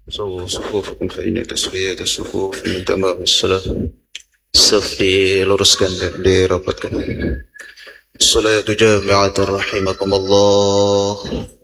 صووا صفوفكم فإن تسوية الصفوف من تمام الصلاة. الصف luruskan dan dirapatkan. الصلاة جامعة رحمكم الله.